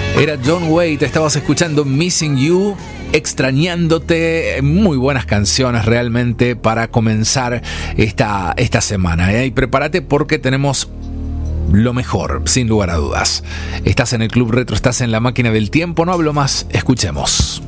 Era John Waite, estabas escuchando Missing You, extrañándote. Muy buenas canciones realmente para comenzar esta semana. Y prepárate porque tenemos lo mejor, sin lugar a dudas. Estás en el Club Retro, estás en la máquina del tiempo. No hablo más, escuchemos.